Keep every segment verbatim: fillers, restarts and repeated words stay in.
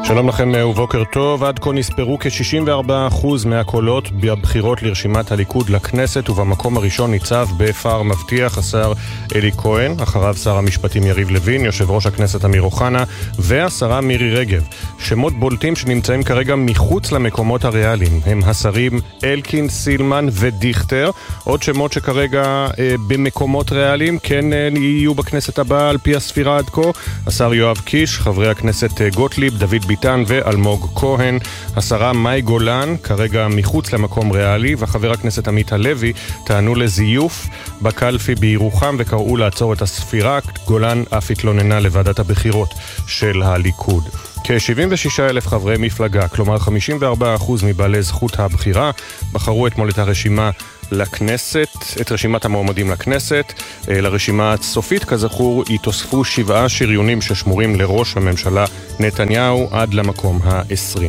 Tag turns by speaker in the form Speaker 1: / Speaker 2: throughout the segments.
Speaker 1: שלום לכם ובוקר טוב. עד כה נספרו כ-שישים וארבעה אחוז מהקולות בבחירות לרשימת הליכוד לכנסת, ובמקום הראשון ניצב בפער מבטיח השר אלי כהן, אחריו שר המשפטים יריב לוין, יושב ראש הכנסת אמיר אוחנה והשרה מירי רגב. שמות בולטים שנמצאים כרגע מחוץ למקומות הריאליים הם השרים אלקין, סילמן ודיכטר. עוד שמות שכרגע אה, במקומות ריאליים כן אה, יהיו בכנסת הבאה על פי הספירה עד כה: השר יואב קיש, חברי הכנסת אה, גוטליב, דוד ביטן ואלמוג כהן, השרה מאי גולן כרגע מחוץ למקום ריאלי, וחבר הכנסת עמית הלוי טענו לזיוף בקלפי בירוחם וקראו לעצור את הספירה. גולן אף התלוננה לוועדת הבחירות של הליכוד. כ-שבעים ושישה אלף חברי מפלגה, כלומר חמישים וארבעה אחוז מבעלי זכות הבחירה, בחרו אתמול את הרשימה לכנסת, את רשימת המועמדים לכנסת. לרשימה הסופית, כזכור, יתוספו שבעה שריונים ששמורים לראש הממשלה נתניהו עד למקום ה-עשרים.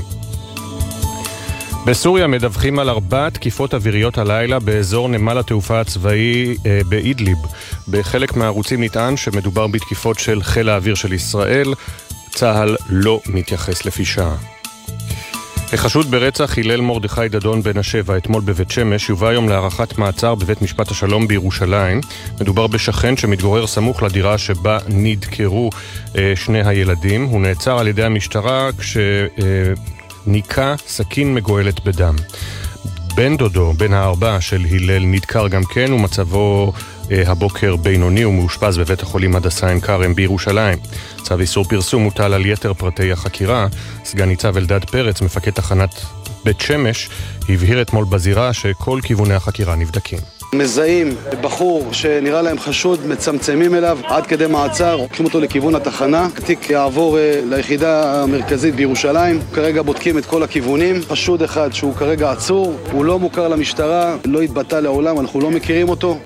Speaker 1: בסוריה מדווחים על ארבע תקיפות אוויריות הלילה באזור נמל התעופה הצבאי אה, באידליב. בחלק מהערוצים נטען שמדובר בתקיפות של חיל האוויר של ישראל. צהל לא מתייחס לפי שעה. החשוד ברצח הלל מרדכי דדון בן השבע אתמול בבית שמש יובא היום להארכת מעצר בבית משפט השלום בירושלים. מדובר בשכן שמתגורר סמוך לדירה שבה נדקרו אה, שני הילדים. הוא נעצר על ידי המשטרה כשניקה אה, סכין מגואלת בדם. בן דודו, בן הארבע של הלל, נדקר גם כן, ומצבו אה, הבוקר בינוני ומאושפז בבית החולים הדסה עין כרם בירושלים. צו איסור פרסום מוטל על יתר פרטי החקירה. סגן ניצב אלדד פרץ, מפקד תחנת בית שמש, הבהיר אתמול בזירה שכל כיווני החקירה נבדקים.
Speaker 2: מזהים בחור שנראה להם חשוד, מצמצמים אליו עד כדי מעצר, לוקחים אותו לכיוון התחנה. התיק יעבור ליחידה המרכזית בירושלים. כרגע בודקים את כל הכיוונים. חשוד אחד שהוא כרגע עצור, הוא לא מוכר למשטרה, לא התבטא לעולם, אנחנו לא מכירים אותו.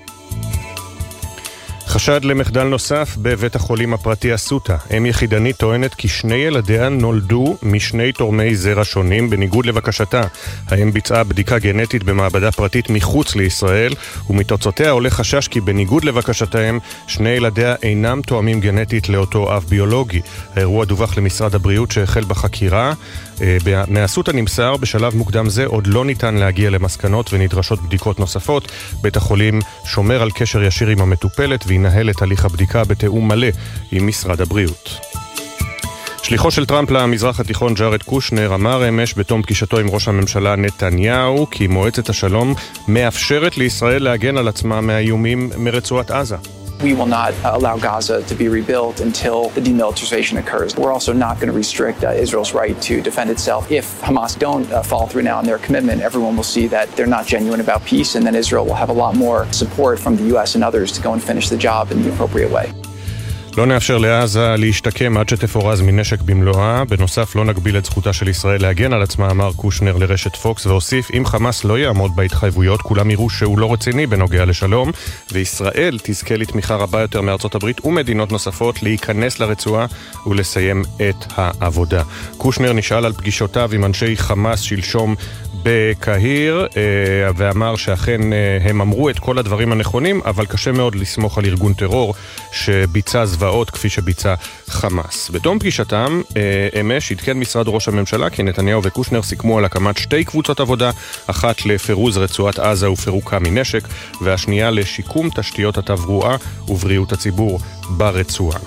Speaker 1: חשד למחדל נוסף בבית החולים הפרטי אסותא. אם יחידנית טוענת כי שני ילדיה נולדו משני תורמי זרע שונים בניגוד לבקשתה. האם ביצעה בדיקה גנטית במעבדה פרטית מחוץ לישראל, ומתוצאותיה עולה חשש כי בניגוד לבקשתהם שני ילדיה אינם תואמים גנטית לאותו אב ביולוגי. האירוע דווח למשרד הבריאות שהחל בחקירה. מאסותא נמסר בשלב מוקדם זה עוד לא ניתן להגיע למסקנות ונדרשות בדיקות נוספות. בית החולים שומר על קשר ישיר עם המטופלת וינהל את הליך הבדיקה בתיאום מלא עם משרד הבריאות. שליחו של טראמפ למזרח התיכון ג'ארד קושנר אמר אמש בתום פגישתו עם ראש הממשלה נתניהו כי מועצת השלום מאפשרת לישראל להגן על עצמה מהאיומים מרצועת עזה.
Speaker 3: We will not allow Gaza to be rebuilt until the demilitarization occurs. We're also not going to restrict uh, Israel's right to defend itself. If Hamas don't uh, follow through now on their commitment, everyone will see that they're not genuine about peace, and then Israel will have a lot more support from the U S and others to go and finish the job in the appropriate way.
Speaker 1: לא נאפשר לעזה להשתקם עד שתפורז מנשק במלואה. בנוסף, לא נגביל את זכותה של ישראל להגן על עצמה, אמר קושנר לרשת פוקס, והוסיף, אם חמאס לא יעמוד בהתחייבויות, כולם יראו שהוא לא רציני בנוגע לשלום, וישראל תזכה לתמיכה רבה יותר מארצות הברית ומדינות נוספות להיכנס לרצועה ולסיים את העבודה. קושנר נשאל על פגישותיו עם אנשי חמאס שלשום בקהיר, ואמר שאכן הם אמרו את כל הדברים הנכונים, אבל קשה מאוד לסמוך על ארגון טרור שביצע זוועות כפי שביצע חמאס. בתום פגישתם, אמש התקן משרד ראש הממשלה כי נתניהו וקושנר סיכמו על הקמת שתי קבוצות עבודה, אחת לפירוז רצועת עזה ופירוקה מנשק, והשנייה לשיקום תשתיות התברואה ובריאות הציבור ברצועה.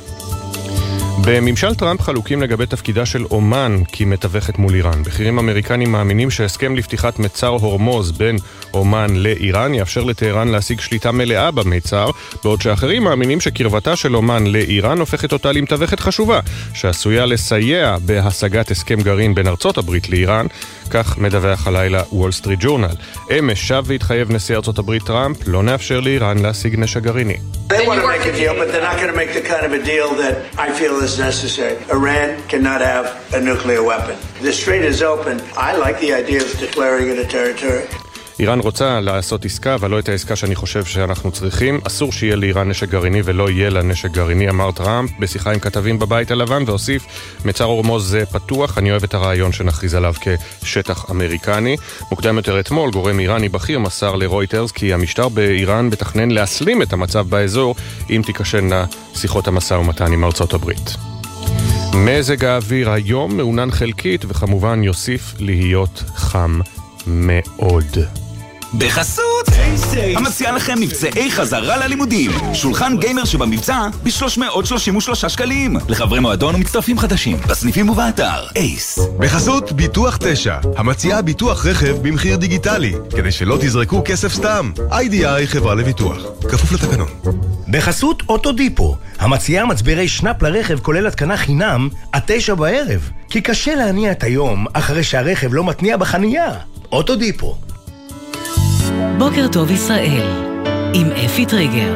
Speaker 1: בממשל טראמפ חלוקים לגבי תפקידה של אומן כמתווכת מול איראן. בכירים אמריקנים מאמינים שהסכם לפתיחת מצר הורמוז בין אומן לאיראן יאפשר לטהרן להשיג שליטה מלאה במצר, בעוד שאחרים מאמינים שקרבתה של אומן לאיראן הופכת אותה למתווכת חשובה, שעשויה לסייע בהשגת הסכם גרעין בין ארצות הברית לאיראן. כך מדווח הלילה וול סטריט ג'ורנל. אמש שב והתחייב נשיא ארצות הברית טראמפ לא נאפשר לאיראן להשיג נשק גרעיני.
Speaker 4: They want to make a deal, but they're not going to make the kind of a deal that I feel is necessary. Iran cannot have a nuclear weapon. The strait is open. I like the idea of declaring it a territory.
Speaker 1: איראן רוצה לעשות עסקה, אבל לא את העסקה שאני חושב שאנחנו צריכים. אסור שיהיה לאיראן נשק גרעיני ולא יהיה לה נשק גרעיני, אמר טראמפ בשיחה עם כתבים בבית הלבן, והוסיף, מצר הורמוז זה פתוח, אני אוהב את הרעיון שנכריז עליו כשטח אמריקני. מוקדם יותר אתמול, גורם איראני בכיר מסר לרויטרס כי המשטר באיראן מתכנן להסלים את המצב באזור אם תיקשנה שיחות המשא ומתן עם ארצות הברית. מזג האוויר היום מעונן חלקית וכמובן יוסיף להיות חם מאוד.
Speaker 5: בחסות המציע לכם מבצעי חזרה ללימודים, שולחן גיימר שבמבצע ב-שלוש מאות שלושים ושלושה שקלים לחברי מועדון ומצטרפים חדשים בסניפים ובאתר אייס.
Speaker 6: בחסות ביטוח תשע, המציעה ביטוח רכב במחיר דיגיטלי כדי שלא תזרקו כסף סתם. איי די איי חברה לביטוח, כפוף לתקנון.
Speaker 7: בחסות אוטודיפו, המציעה מצברי שנאפ לרכב כולל התקנה חינם עד תשע בערב, כי קשה להניע את היום אחרי שהרכב לא מתניע בחנייה. אוטודיפו.
Speaker 8: בוקר טוב ישראל, עם אפי טריגר.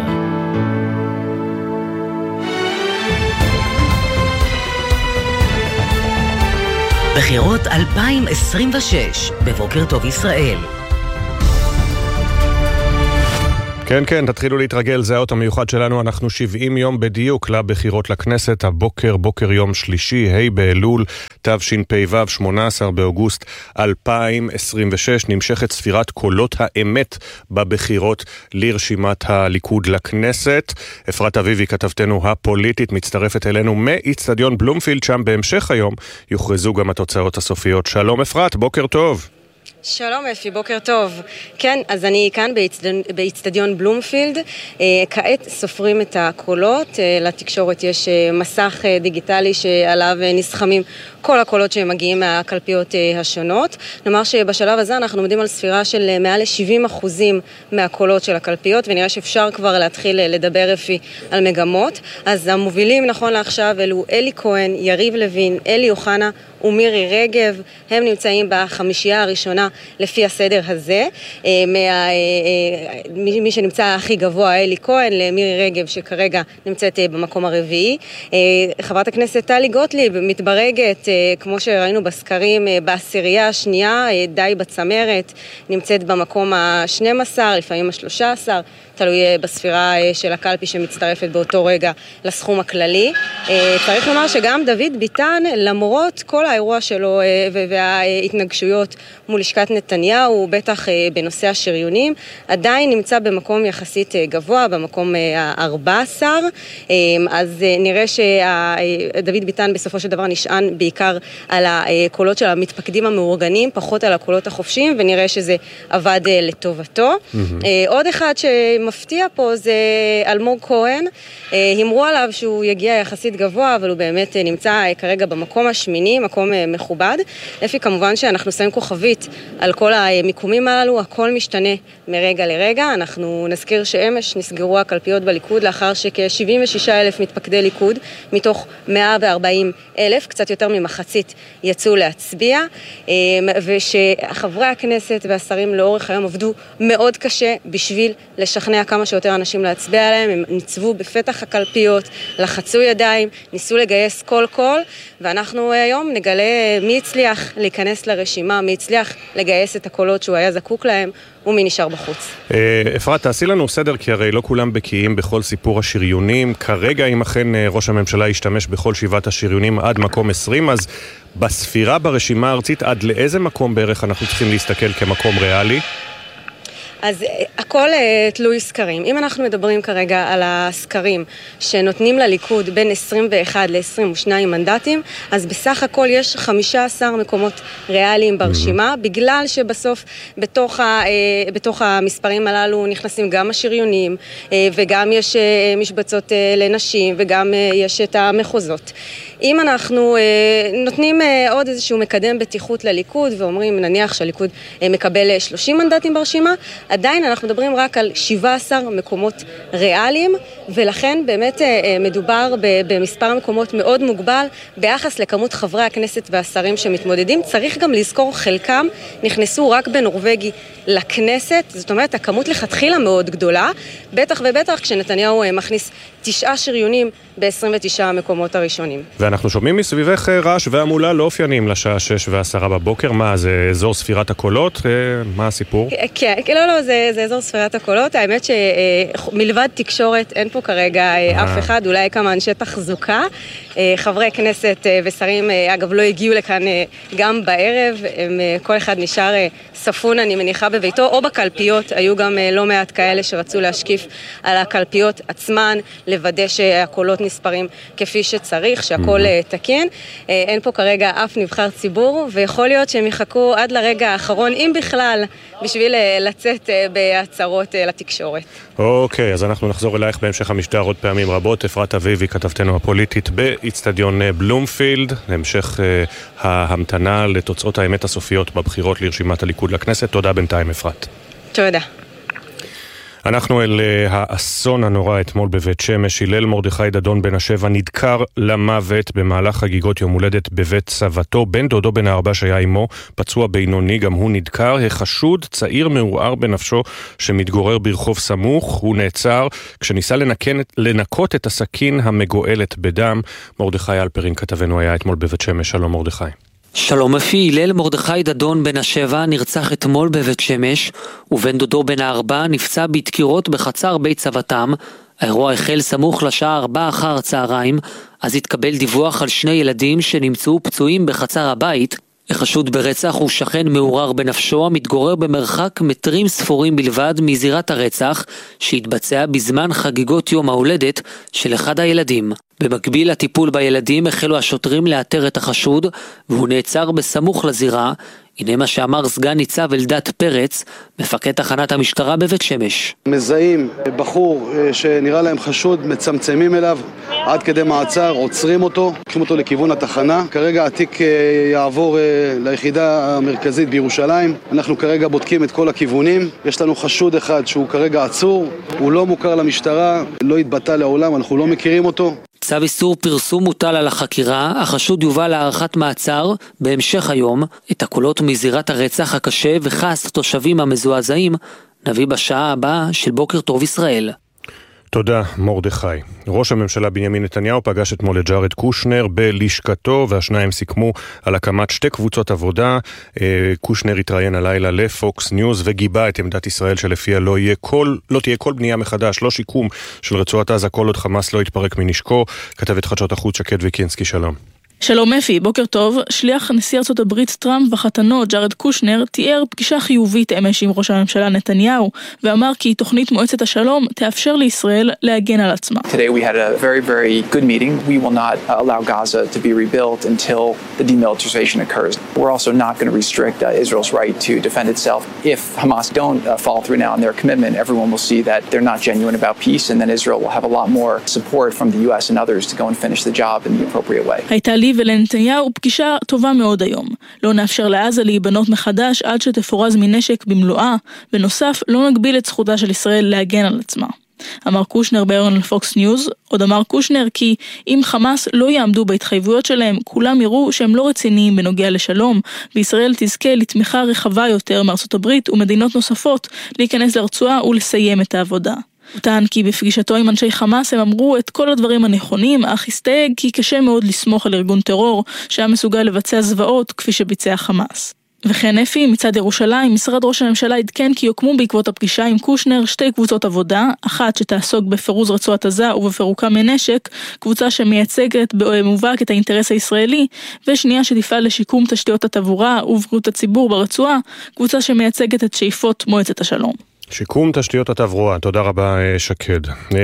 Speaker 8: בחירות אלפיים עשרים ושש, בבוקר טוב ישראל.
Speaker 1: כן, כן, תתחילו להתרגל, זה האות המיוחד שלנו, אנחנו שבעים יום בדיוק לבחירות לכנסת, הבוקר, בוקר יום שלישי, ה' באלול, תשפ"ו, שמונה עשר באוגוסט אלפיים עשרים ושש, נמשכת ספירת קולות האמת בבחירות לרשימת הליכוד לכנסת. אפרת אביבי, כתבתנו הפוליטית, מצטרפת אלינו מאצטדיון בלומפילד, שם בהמשך היום יוכרזו גם התוצאות הסופיות. שלום אפרת, בוקר טוב.
Speaker 9: שלום אפי, בוקר טוב. כן, אז אני כאן באצטדיון בלומפילד. כעת סופרים את הקולות. לתקשורת יש מסך דיגיטלי שעליו נסחמים כל הקולות שמגיעים מהקלפיות השונות. נאמר שבשלב הזה אנחנו עומדים על ספירה של מעל ל-שבעים אחוזים מהקולות של הקלפיות, ונראה שאפשר כבר להתחיל לדבר אפי על מגמות. אז המובילים נכון לעכשיו אלו אלי כהן, יריב לוין, אלי אוחנה ומירי רגב. הם נמצאים בחמישייה הראשונה לפי הסדר הזה. מה, מי שנמצא הכי גבוה אלי כהן, למירי רגב שכרגע נמצאת במקום הרביעי. חברת הכנסת טלי גוטליב מתברגת, כמו שראינו בסקרים, בעשירייה השנייה, די בצמרת, נמצאת במקום ה-שנים עשר, לפעמים ה-שלושה עשר, תלוי בספירה של הקלפי שמצטרפת באותו רגע לסכום הכללי. צריך לומר שגם דוד ביטן, למרות כל האירוע שלו וההתנגשויות מול לשכת נתניהו, בטח בנושא השריונים, עדיין נמצא במקום יחסית גבוה, במקום ה-ארבע עשר. אז נראה שדוד ביטן בסופו של דבר נשען בעיקר על הקולות של המתפקדים המאורגנים, פחות על הקולות החופשיים, ונראה שזה עבד לטובתו. עוד אחד שמפתיע פה זה אלמוג כהן. אמרו עליו שהוא יגיע יחסית גבוה, אבל הוא באמת נמצא כרגע במקום השמיני, מקום מכובד. לפי כמובן שאנחנו שמים כוכבית על כל המיקומים הללו, הכל משתנה מרגע לרגע. אנחנו נזכיר שאמש נסגרו הקלפיות בליכוד לאחר שכ-שבעים ושישה אלף מתפקדי ליכוד מתוך מאה וארבעים אלף, קצת יותר ממחצית יצאו להצביע, ושחברי הכנסת והשרים לאורך היום עבדו מאוד קשה בשביל לשכנע כמה שיותר אנשים להצביע עליהם. הם ניצבו בפתח הקלפיות, לחצו ידיים, ניסו לגייס כל קול, ואנחנו היום נגלה מי הצליח להיכנס לרשימה, מי הצליח לגייס את הקולות שהוא היה זקוק להם, ומי נשאר בחוץ.
Speaker 1: אפרת, תעשי לנו סדר, כי הרי לא כולם בקיאים בכל סיפור השריונים. כרגע, אם אכן ראש הממשלה ישתמש בכל שבעת השריונים עד מקום עשרים, אז בספירה ברשימה הארצית, עד לאיזה מקום בערך אנחנו צריכים להסתכל כמקום ריאלי?
Speaker 9: אז הכל תלוי סקרים. אם אנחנו מדברים כרגע על הסקרים שנותנים לליכוד בין עשרים ואחד ל-עשרים ושניים מנדטים, אז בסך הכל יש חמישה עשר מקומות ריאליים ברשימה, בגלל שבסוף בתוך, ה, בתוך המספרים הללו נכנסים גם השריונים, וגם יש משבצות לנשים, וגם יש את המחוזות. אם אנחנו נותנים עוד איזשהו מקדם בטיחות לליכוד, ואומרים נניח שהליכוד מקבל שלושים מנדטים ברשימה, עדיין אנחנו מדברים רק על שבעה עשר מקומות ריאליים, ולכן באמת מדובר במספר מקומות מאוד מוגבל ביחס לכמות חברי הכנסת והשרים שמתמודדים. צריך גם לזכור, חלקם נכנסו רק בנורווגי לכנסת, זאת אומרת, הכמות לכתחילה מאוד גדולה, בטח ובטח כשנתניהו מכניס תשעה שריונים ב-עשרים ותשעה המקומות הראשונים.
Speaker 1: ואנחנו שומעים מסביבך רעש והמולה לא אופיינים לשעה שש ועשרה בבוקר. מה, זה אזור ספירת הקולות? מה הסיפור?
Speaker 9: כן, לא, לא, זה, זה אזור ספירת הקולות. האמת שמלבד תקשורת אין פה כרגע אף אחד, אולי כמה אנשי תחזוקה. חברי כנסת ושרים, אגב, לא הגיעו לכאן גם בערב, הם, כל אחד נשאר ספון, אני מניחה, בביתו, או בקלפיות. היו גם לא מעט כאלה שרצו להשקיף על הקלפיות עצמן, לוודא שהקולות נספרים כפי שצריך, שהכל הכל תקין. אין פה כרגע אף נבחר ציבור, ויכול להיות שהם יחכו עד לרגע האחרון, אם בכלל, בשביל לצאת בהצהרות לתקשורת.
Speaker 1: אוקיי, אז אנחנו נחזור אלייך בהמשך המשדר עוד פעמים רבות. אפרת אביבי, כתבתנו הפוליטית באצטדיון בלומפילד, להמשך ההמתנה לתוצאות האמת הסופיות בבחירות לרשימת הליכוד לכנסת. תודה בינתיים, אפרת.
Speaker 9: תודה.
Speaker 1: אנחנו אל האסון הנורא אתמול בבית שמש. הלל מרדכי דדון בן השבע נדקר למוות במהלך חגיגות יום הולדת בבית סבתו. בן דודו בן הארבע שהיה עמו פצוע בינוני, גם הוא נדקר. החשוד, צעיר מעורער בנפשו שמתגורר ברחוב סמוך, הוא נעצר כשניסה לנקן, לנקות את הסכין המגואלת בדם. מרדכי אלפרין כתבנו היה אתמול בבית שמש. שלום מרדכי.
Speaker 10: שלום אפי, הלל מרדכי דדון בן השבע נרצח אתמול בבית שמש, ובן דודו בן הארבע נפצע בדקירות בחצר בית סבתם. האירוע החל סמוך לשעה ארבע אחר הצהריים, אז התקבל דיווח על שני ילדים שנמצאו פצועים בחצר הבית. החשוד ברצח הוא שכן מעורר בנפשו המתגורר במרחק מטרים ספורים בלבד מזירת הרצח שהתבצע בזמן חגיגות יום ההולדת של אחד הילדים. במקביל לטיפול בילדים החלו השוטרים לאתר את החשוד והוא נעצר בסמוך לזירה. הנה מה שאמר סגן ניצב אלדד פרץ, מפקד תחנת המשטרה בבית שמש.
Speaker 2: מזהים בחור שנראה להם חשוד, מצמצמים אליו עד כדי מעצר, עוצרים אותו, לוקחים אותו לכיוון התחנה. כרגע התיק יעבור ליחידה המרכזית בירושלים. אנחנו כרגע בודקים את כל הכיוונים. יש לנו חשוד אחד שהוא כרגע עצור, הוא לא מוכר למשטרה, לא התבטא לעולם, אנחנו לא מכירים אותו.
Speaker 10: צו איסור פרסום מוטל על החקירה, החשוד יובא להארכת מעצר בהמשך היום. את הקולות מזירת הרצח הקשה וכעס התושבים המזועזעים נביא בשעה הבאה של בוקר טוב ישראל.
Speaker 1: תודה מרדכי. ראש הממשלה בנימין נתניהו פגש אתמול את ג'ארד קושנר בלשכתו, והשניים סיכמו על הקמת שתי קבוצות עבודה. קושנר התראיין הלילה לפוקס ניוז וגיבה את עמדת ישראל שלפיה לא יהיה כל, לא תהיה כל בנייה מחדש, לא שיקום של רצועת עזה כל עוד חמאס לא יתפרק מנשקו. כתבת חדשות החוץ שקד ויקינסקי, שלום.
Speaker 11: שלום אפי, בוקר טוב. שליח נשיא ארצות הברית טראמפ וחתנו ג'ארד קושנר תיאר פגישה חיובית אמש עם ראש הממשלה נתניהו, ואמר כי תוכנית מועצת השלום תאפשר לישראל להגן על עצמה.
Speaker 3: Today we had a very very good meeting. We will not allow Gaza to be rebuilt until the demilitarization occurs. We're also not going to restrict uh, Israel's right to defend itself. If Hamas don't uh, follow through now on their commitment, everyone will see that they're not genuine about peace, and then Israel will have a lot more support from the U S and others to go and finish the job in the appropriate way.
Speaker 11: הייתה לי ולנתניהו פגישה טובה מאוד היום. לא נאפשר לעזה להיבנות מחדש עד שתפורז מנשק במלואה, ונוסף לא נגביל את זכותה של ישראל להגן על עצמה. אמר קושנר באירון לפוקס ניוז. עוד אמר קושנר כי אם חמאס לא יעמדו בהתחייבויות שלהם, כולם יראו שהם לא רציניים בנוגע לשלום, וישראל תזכה לתמיכה רחבה יותר מארצות הברית ומדינות נוספות להיכנס לרצועה ולסיים את העבודה. הוא טען כי בפגישתו עם אנשי חמאס הם אמרו את כל הדברים הנכונים, אך הסתייג כי קשה מאוד לסמוך על ארגון טרור שהיה מסוגל לבצע זוועות כפי שביצע חמאס. וכן אפי, מצד ירושלים, משרד ראש הממשלה עדכן כי יוקמו בעקבות הפגישה עם קושנר שתי קבוצות עבודה, אחת שתעסוק בפירוז רצועת עזה ובפירוקה מנשק, קבוצה שמייצגת במובהק את האינטרס הישראלי, ושנייה שתפעל לשיקום תשתיות התעבורה ובריאות הציבור ברצועה, קבוצה שמייצגת את שאיפות מועצת השלום.
Speaker 1: שיקום תשתיות התברואה, תודה רבה שקד.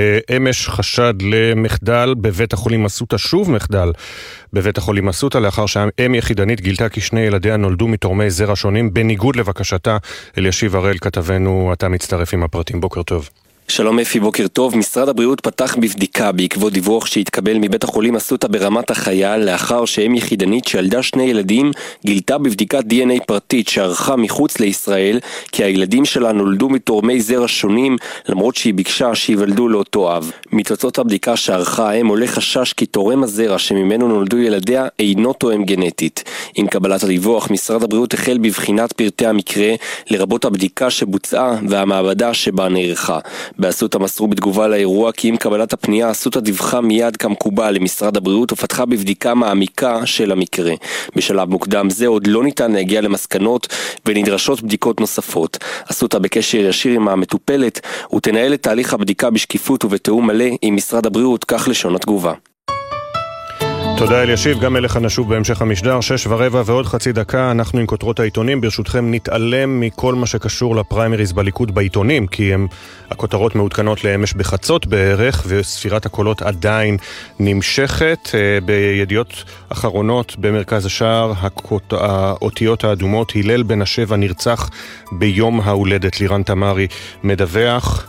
Speaker 1: אמש חשד למחדל בבית החולים אסותא, שוב מחדל בבית החולים אסותא, לאחר שהאם יחידנית גילתה כי שני ילדיה נולדו מתורמי זרע שונים בניגוד לבקשתה. אלישיב הראל כתבנו, אתה מצטרף עם הפרטים, בוקר טוב.
Speaker 12: שלום אפי, בוקר טוב. משרד הבריאות פתח בבדיקה בעקבות דיווח שהתקבל מבית החולים אסותא ברמת החייל, לאחר שאם יחידנית שילדה שני ילדים גילתה בבדיקת די אן איי פרטית שערכה מחוץ לישראל כי הילדים שלה נולדו מתורמי זרע שונים, למרות שהיא ביקשה שיוולדו לאותו אב. מתוצאות הבדיקה שערכה האם עולה חשש כי תורם הזרע שממנו נולדו ילדיה אינו תואם גנטית. עם קבלת הדיווח, משרד הבריאות החל בבחינת פרטי המקרה, לרבות הבדיקה שבוצעה והמעבדה שבה נערכה. באסותא מסרו בתגובה לאירוע כי עם קבלת הפנייה אסותא דיווחה מיד כמקובל למשרד הבריאות ופתחה בבדיקה מעמיקה של המקרה. בשלב מוקדם זה עוד לא ניתן להגיע למסקנות ונדרשות בדיקות נוספות. אסותא בקשר ישיר עם המטופלת ותנהל את תהליך הבדיקה בשקיפות ובתיאום מלא עם משרד הבריאות, כך לשון התגובה.
Speaker 1: תודה אלישיב, גם אליך נשוב בהמשך המשדר, שש ורבע ועוד חצי דקה, אנחנו עם כותרות העיתונים, ברשותכם נתעלם מכל מה שקשור לפריימריז בליכוד בעיתונים, כי הם, הכותרות מעודכנות לאמש בחצות בערך, וספירת הקולות עדיין נמשכת. בידיעות אחרונות במרכז השער, הכות, האותיות האדומות, הלל בן השבע נרצח ביום ההולדת, לירן תמרי מדווח.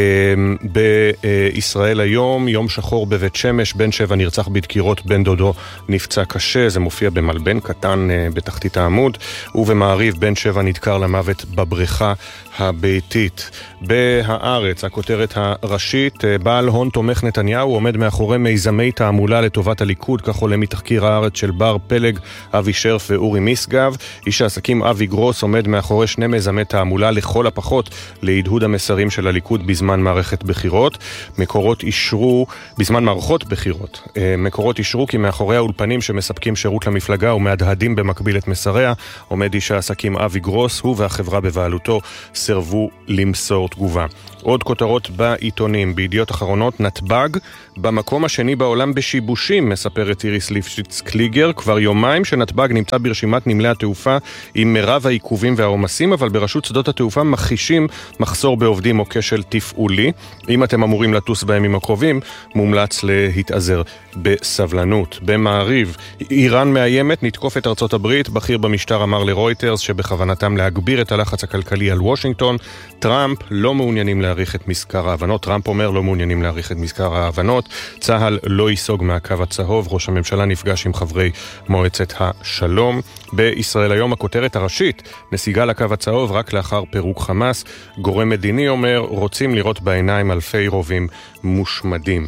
Speaker 1: בישראל היום, יום שחור בבית שמש, בן שבע נרצח בדקירות, בן דודו נפצע קשה, זה מופיע במלבן קטן בתחתית העמוד, ובמעריב בן שבע נדקר למוות בבריכה הביתית. בהארץ, הכותרת הראשית, בעל הון תומך נתניהו עומד מאחורי מיזמי תעמולה לטובת הליכוד, כך עולה מתחקיר הארץ של בר פלג, אבי שרף ואורי מסגב. איש העסקים אבי גרוס עומד מאחורי שני מיזמי תעמולה לכל הפחות להדהוד המסרים של הליכוד בזמן מערכת בחירות. מקורות אישרו, בזמן מערכות בחירות, מקורות אישרו כי מאחורי האולפנים שמספקים שירות למפלגה ומהדהדים במקביל את מסריה, עומד איש העסקים אבי גרוס, הוא והחברה בבעלותו סרבו למסור תגובה. עוד כותרות בעיתונים, בידיעות אחרונות, נתב"ג במקום השני בעולם בשיבושים, מספרת איריס ליפשיץ קליגר. כבר יומיים שנתב"ג נמצא ברשימת נמלי התעופה עם מרב העיכובים והעומסים, אבל ברשות שדות התעופה מכחישים מחסור בעובדים או כשל תפעולי. אם אתם אמורים לטוס בימים הקרובים, מומלץ להתאזר בסבלנות. במעריב, איראן מאיימת, נתקוף את ארצות הברית. בכיר במשטר אמר לרויטרס שבכוונתם להגביר את הלחץ הכלכלי על וושינגטון. טראמפ לא מעוניינים להאריך את מזכר ההבנות. טראמפ אומר לא מעוניינים להאריך את מזכר ההבנות. צהל לא ייסוג מהקו הצהוב. ראש הממשלה נפגש עם חברי מועצת השלום. בישראל היום, הכותרת הראשית, נסיגה לקו הצהוב רק לאחר פירוק חמאס. גורם מדיני אומר, רוצים לראות בעיניים אלפי רובים מושמדים.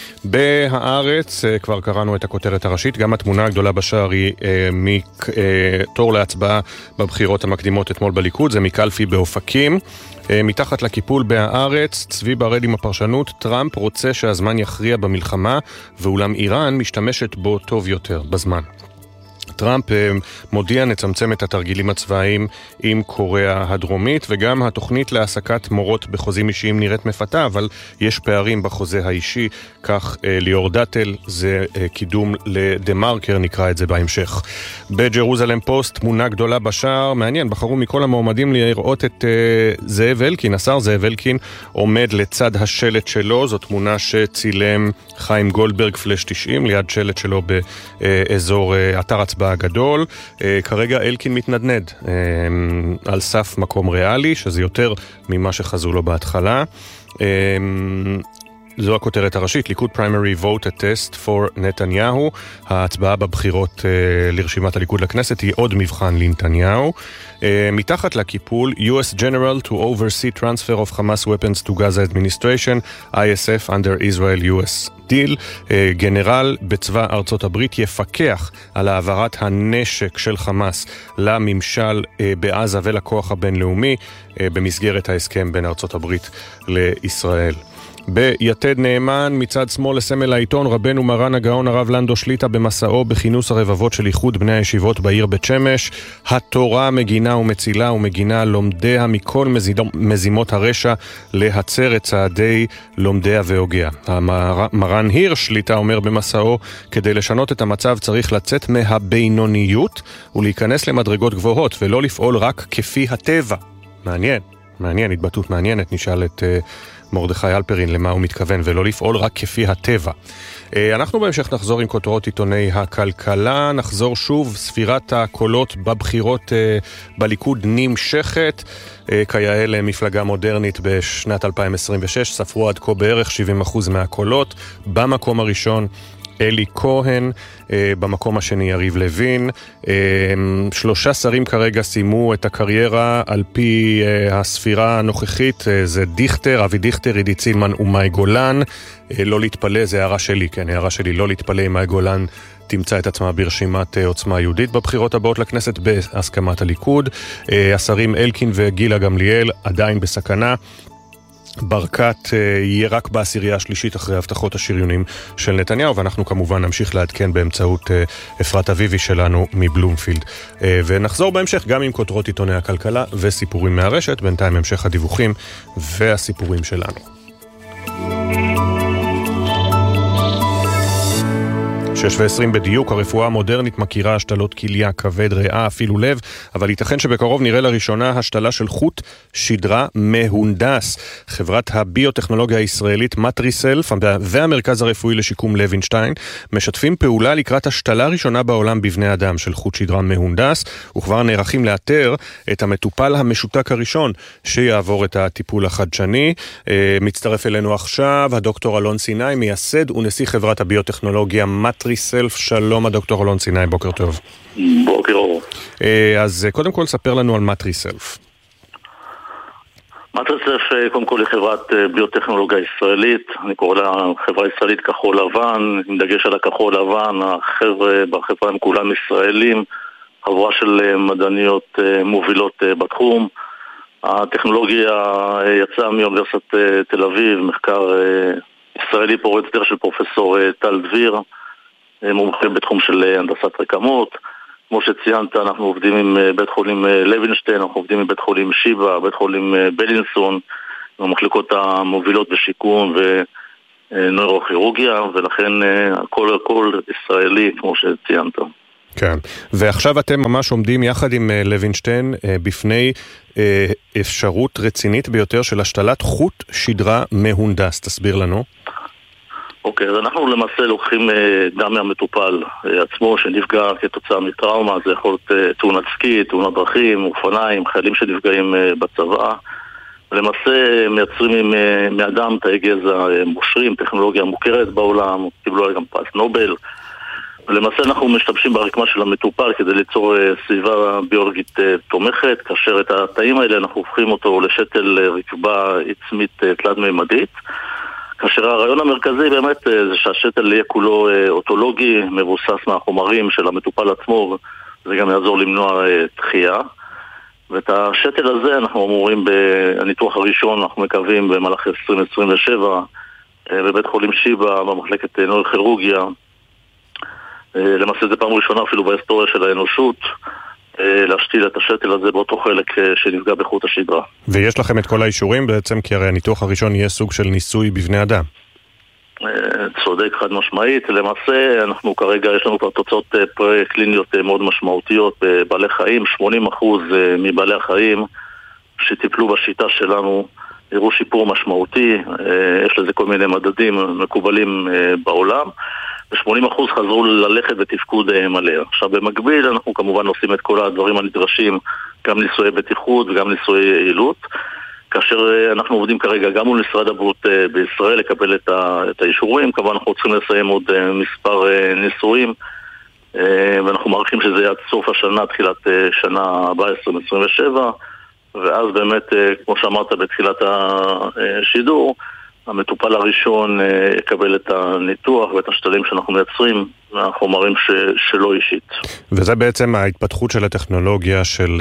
Speaker 1: בהארץ, כבר קראנו את הכותרת הראשית, גם התמונה הגדולה בשער היא אה, מתור אה, להצבעה בבחירות המקדימות אתמול בליכוד, זה מקלפי באופקים. אה, מתחת לקיפול בהארץ, צבי ברד עם הפרשנות, טראמפ רוצה שהזמן יכריע במלחמה, ואולם איראן משתמשת בו טוב יותר בזמן. טראמפ מודיע נצמצם את התרגילים הצבאיים עם קוריאה הדרומית, וגם התוכנית להעסקת מורות בחוזים אישיים נראית מפתה, אבל יש פערים בחוזה האישי, כך ליאור דטל, זה קידום לדמרקר, נקרא את זה בהמשך. בג'רוזלם פוסט, תמונה גדולה בשער, מעניין, בחרו מכל המועמדים לראות את זאב אלקין, השר זאב אלקין עומד לצד השלט שלו, זו תמונה שצילם חיים גולדברג פלש תשעים, ליד שלט שלו באזור אתר הצבעה הגדול. כרגע אלקין מתנדנד על סף מקום ריאלי, שזה יותר ממה שחזו לו בהתחלה. זו הכותרת הראשית, ליכוד primary vote test for נתניהו. ההצבעה בבחירות uh, לרשימת הליכוד לכנסת היא עוד מבחן לנתניהו. Uh, מתחת לקיפול, U S General to oversee transfer of Hamas weapons to Gaza administration, I S F under Israel-U S deal. Uh, גנרל בצבא ארצות הברית יפקח על העברת הנשק של חמאס לממשל uh, בעזה ולכוח הבינלאומי uh, במסגרת ההסכם בין ארצות הברית לישראל. ביתד נאמן, מצד שמאל לסמל העיתון, רבנו מרן הגאון הרב לנדו שליטה במסעו בכינוס הרבבות של איחוד בני הישיבות בעיר בית שמש. התורה מגינה ומצילה ומגינה לומדיה מכל מזימות הרשע, להצר את צעדי לומדיה והוגיה. המרן הירש שליטה אומר במסעו, כדי לשנות את המצב צריך לצאת מהבינוניות ולהיכנס למדרגות גבוהות ולא לפעול רק כפי הטבע. מעניין, מעניין, התבטאות מעניינת. נשאל את uh, מרדכי אלפרין למה הוא מתכוון, ולא לפעול רק כפי הטבע. אנחנו בהמשך נחזור עם כותרות עיתוני הכלכלה, נחזור שוב, ספירת הקולות בבחירות בליכוד נמשכת, כיאה למפלגה מודרנית בשנת אלפיים עשרים ושש, ספרו עד כה בערך שבעים אחוז מהקולות, במקום הראשון אלי כהן, במקום השני יריב לוין. שלושה שרים כרגע סיימו את הקריירה על פי הספירה הנוכחית, זה דיכטר, אבי דיכטר, עידית סילמן ומאי גולן. לא להתפלא, זה הערה שלי, כן, הערה שלי, לא להתפלא אם מאי גולן תמצא את עצמה ברשימת עוצמה יהודית בבחירות הבאות לכנסת בהסכמת הליכוד. השרים אלקין וגילה גמליאל עדיין בסכנה. ברקת יהיה רק בעשירייה השלישית אחרי הבטחות השריונים של נתניהו, ואנחנו כמובן נמשיך לעדכן באמצעות אפרת אביבי שלנו מבלומפילד. ונחזור בהמשך גם עם כותרות עיתוני הכלכלה וסיפורים מהרשת, בינתיים המשך הדיווחים והסיפורים שלנו. שש ועשרים בדיוק, הרפואה המודרנית מכירה השתלות כליה, כבד, ריאה, אפילו לב, אבל ייתכן שבקרוב נראה לראשונה השתלה של חוט שדרה מהונדס. חברת הביוטכנולוגיה הישראלית מטריסלף והמרכז הרפואי לשיקום לוינשטיין משתפים פעולה לקראת השתלה ראשונה בעולם בבני אדם של חוט שדרה מהונדס, וכבר נערכים לאתר את המטופל המשותק הראשון שיעבור את הטיפול החדשני. מצטרף אלינו עכשיו הדוקטור אלון סיני, מייסד ונשיא חברת הביוטכנולוגיה מטריסלף. שלום הדוקטור אלון סיני, בוקר טוב.
Speaker 13: בוקר אור.
Speaker 1: אז קודם כל ספר לנו על מטריסלף.
Speaker 13: מטריסלף קודם כל היא חברת ביוטכנולוגיה ישראלית, אני קורא לה חברה ישראלית כחול לבן, עם דגש על הכחול לבן. החבר'ה בחברה הם כולם ישראלים, חבורה של מדעניות מובילות בתחום. הטכנולוגיה יצאה מאוניברסיטת תל אביב, מחקר ישראלי פורץ דרך של פרופסור טל דביר, מומחה בתחום של הנדסת רקמות. כמו שציינת, אנחנו עובדים עם בית חולים לוינשטיין, אנחנו עובדים עם בית חולים שיבא, בית חולים בלינסון, המחלקות המובילות בשיקום ונוירוכירורגיה, ולכן הכל הכל ישראלי, כמו שציינת.
Speaker 1: כן, ועכשיו אתם ממש עומדים יחד עם לוינשטיין בפני אפשרות רצינית ביותר של השתלת חוט שדרה מהונדס. תסביר לנו.
Speaker 13: אוקיי, אז אנחנו למעשה לוקחים דם מהמטופל עצמו שנפגע כתוצאה מטראומה, זה יכול להיות תאונת סקי, תאונת דרכים, אופניים, חיילים שנפגעים בצבא. למעשה מייצרים מהדם תאי גזע מושרים, טכנולוגיה מוכרת בעולם, קיבלו גם פרס נובל. ולמעשה אנחנו משתמשים ברקמה של המטופל כדי ליצור סביבה ביולוגית תומכת, כאשר את התאים האלה אנחנו הופכים אותו לשתל רקבה עצמית תלת-ממדית. כאשר הרעיון המרכזי באמת זה שהשתל יהיה כולו אוטולוגי, מבוסס מהחומרים של המטופל עצמו, זה גם יעזור למנוע דחייה. ואת השתל הזה אנחנו אמורים בניתוח הראשון, אנחנו מקווים במהלך עשרים עשרים ושבע בבית חולים שיבא, במחלקת נוירוכירורגיה. למעשה זה פעם ראשונה אפילו בהיסטוריה של האנושות להשתיל את השתל הזה באותו חלק שנפגע בחוט השדרה. ויש לכם את כל האישורים בעצם, כי הרי הניתוח הראשון יהיה סוג של ניסוי בבני אדם. צודק, חד משמעית. למעשה אנחנו כרגע יש לנו כבר תוצאות פרה-קליניות מאוד משמעותיות בבעלי חיים. שמונים אחוז מבעלי החיים שטיפלו בשיטה שלנו הראו שיפור משמעותי. יש לזה כל מיני מדדים מקובלים בעולם, ו-שמונים אחוז חזרו ללכת בתפקוד מלא. עכשיו במקביל אנחנו כמובן עושים את כל הדברים הנדרשים, גם ניסויי בטיחות וגם ניסויי יעילות, כאשר אנחנו עובדים כרגע גם מול משרד הבריאות בישראל לקבל את, ה- את האישורים. כמובן אנחנו צריכים לסיים עוד מספר ניסויים, ואנחנו מעריכים שזה יהיה עד סוף השנה, תחילת שנה הבאה, עשרים עשרים ושבע, ואז באמת, כמו שאמרת בתחילת השידור, המטופל הראשון יקבל את הניתוח ואת השתלים שאנחנו מייצרים מהחומרים ש... שלא אישית. וזה בעצם ההתפתחות של הטכנולוגיה של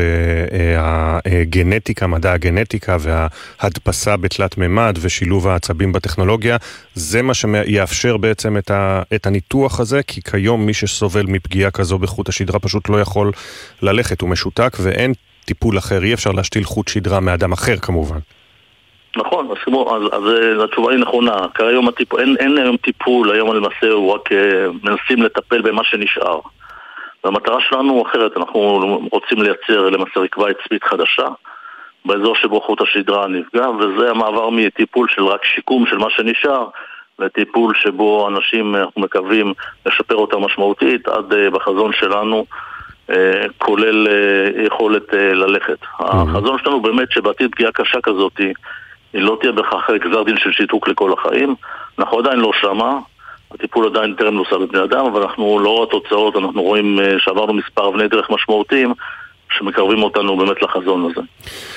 Speaker 13: הגנטיקה, מדע הגנטיקה וההדפסה בתלת ממד ושילוב העצבים בטכנולוגיה. זה מה שיאפשר בעצם את, ה... את הניתוח הזה, כי כיום מי שסובל מפגיעה כזו בחוט השדרה פשוט לא יכול ללכת, הוא משותק ואין טיפול אחר, אי אפשר להשתיל חוט שדרה מאדם אחר כמובן. נכון, אז, אז, אז התשובה היא נכונה. כיום הטיפול, אין, אין היום טיפול, היום למעשה הוא רק מנסים לטפל במה שנשאר. והמטרה שלנו אחרת, אנחנו רוצים לייצר למעשה רקבה עצמית חדשה באזור שבו חוט השדרה נפגע, וזה המעבר מטיפול של רק שיקום של מה שנשאר לטיפול שבו אנשים, אנחנו מקווים לשפר אותה משמעותית עד בחזון שלנו, כולל יכולת ללכת. החזון שלנו באמת שבעתיד פגיעה קשה כזאת היא לא תהיה בכך גזר דין של שיתוק לכל החיים. אנחנו עדיין לא שמה, הטיפול עדיין טרם נוסע בבני אדם, אבל אנחנו לא רואים תוצאות, אנחנו רואים שעברנו מספר אבני דרך משמעותיים שמקרבים אותנו באמת לחזון הזה.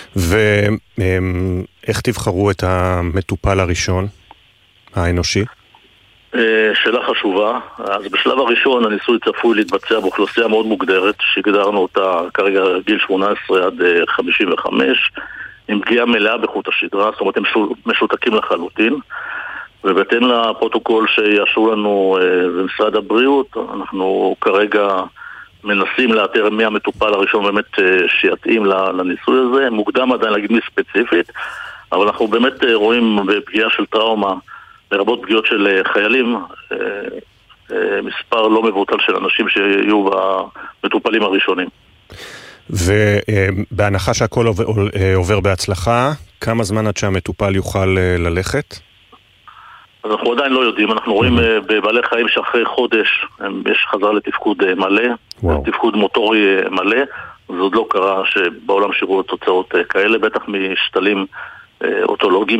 Speaker 13: ואיך תבחרו את המטופל הראשון, האנושי? שאלה חשובה. אז בשלב הראשון הניסוי צפוי להתבצע באוכלוסייה מאוד מוגדרת, שהגדרנו אותה כרגע גיל שמונה עשרה עד חמישים וחמש, עם פגיעה מלאה בחוט השדרה, זאת אומרת הם משותקים לחלוטין, ובהתאם לפרוטוקול שיאשרו לנו במשרד הבריאות, אנחנו כרגע מנסים לאתר מי המטופל הראשון באמת שיתאים לניסוי הזה. מוקדם עדיין להגיד מי ספציפית, אבל אנחנו באמת רואים בפגיעה של טראומה, לרבות פגיעות של חיילים, מספר לא מבוטל של אנשים שיהיו במטופלים הראשונים.
Speaker 1: ובהנחה שהכל עובר בהצלחה, כמה זמן עד שהמטופל יוכל ללכת?
Speaker 13: אז אנחנו עדיין לא יודעים, אנחנו רואים בבעלי חיים שאחרי חודש יש חזרה לתפקוד מלא, וואו. תפקוד מוטורי מלא, זה עוד לא קרה שבעולם שירו תוצאות כאלה, בטח משתלים אוטולוגיים.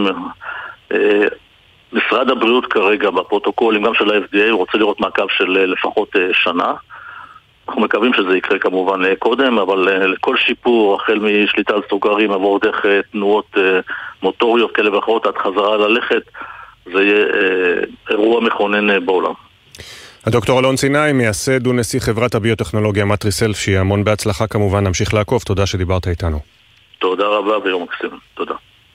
Speaker 13: משרד הבריאות כרגע בפרוטוקולים, גם של ה-אף די איי, הוא רוצה לראות מעקב של לפחות שנה. אנחנו מקווים שזה יקרה כמובן קודם, אבל לכל שיפור, החל משליטה על סוכרים, עבור דרך תנועות מוטוריות כאלה ואחרות עד חזרה ללכת, זה יהיה אירוע מכונן בעולם.
Speaker 1: הדוקטור אלון סיני, מייסד ונשיא חברת הביוטכנולוגיה מטריסלף, שיהיה המון בהצלחה כמובן, נמשיך לעקוב, תודה שדיברת איתנו.
Speaker 13: תודה רבה ויום מקסים, תודה.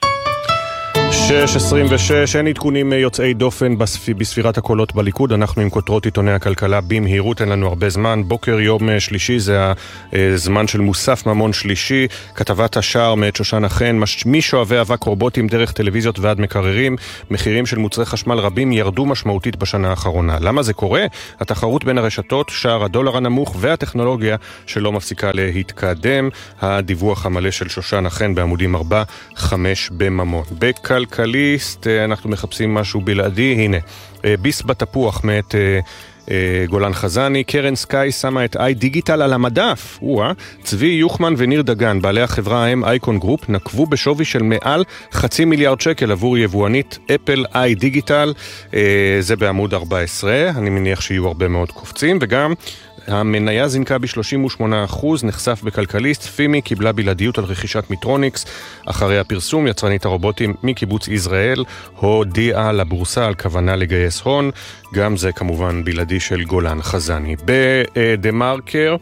Speaker 1: שש עשרים ושש, אין עדכונים יוצאי דופן בספירת הקולות בליכוד, אנחנו עם כותרות עיתוני הכלכלה במהירות, אין לנו הרבה זמן, בוקר יום שלישי זה הזמן של מוסף ממון שלישי, כתבת השער מאת שושנה חן, מי שואבי אבק רובוטים דרך טלוויזיות ועד מקררים, מחירים של מוצרי חשמל רבים ירדו משמעותית בשנה האחרונה. למה זה קורה? התחרות בין הרשתות, שער הדולר הנמוך והטכנולוגיה שלא מפסיקה להתקדם, הדיווח המלא של שושנה חן בעמודים ארבע חמש בממון. בקל כלכליסט, אנחנו מחפשים משהו בלעדי, הנה, ביס בתפוח מאת גולן חזני, קרן סקאי שמה את איי דיגיטל על המדף, וואה, צבי יוחמן וניר דגן, בעלי החברה האם אייקון גרופ, נקבו בשווי של מעל חצי מיליארד שקל עבור יבואנית אפל איי דיגיטל, זה בעמוד ארבע עשרה, אני מניח שיהיו הרבה מאוד קופצים, וגם המניה זינקה ב-שלושים ושמונה אחוז, נחשף בכלכליסט, פימי קיבלה בלעדיות על רכישת מיטרוניקס, אחרי הפרסום יצרנית הרובוטים מקיבוץ יזרעאל הודיעה לבורסה על כוונה לגייס הון, גם זה כמובן בלעדי של גולן חזני. בדה-מרקר,